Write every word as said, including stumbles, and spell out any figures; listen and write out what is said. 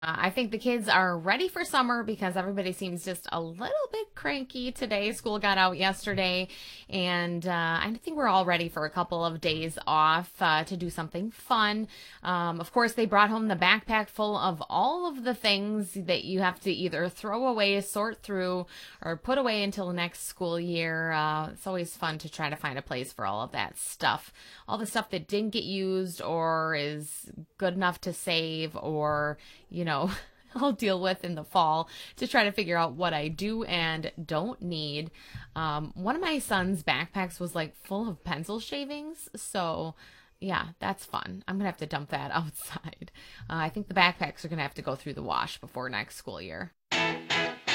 Uh, I think the kids are ready for summer because everybody seems just a little bit cranky today. School got out yesterday, and uh, I think we're all ready for a couple of days off uh, to do something fun. Um, of course, they brought home the backpack full of all of the things that you have to either throw away, sort through, or put away until the next school year. Uh, it's always fun to try to find a place for all of that stuff. All the stuff that didn't get used or is good enough to save or you know, I'll deal with in the fall to try to figure out what I do and don't need. Um, one of my son's backpacks was like full of pencil shavings. So, yeah, that's fun. I'm going to have to dump that outside. Uh, I think the backpacks are going to have to go through the wash before next school year.